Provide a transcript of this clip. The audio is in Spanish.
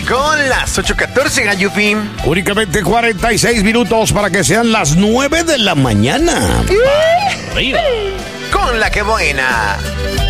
Con las 8:14, Gayupi. Únicamente 46 minutos para que sean las 9 de la mañana. Con la que buena.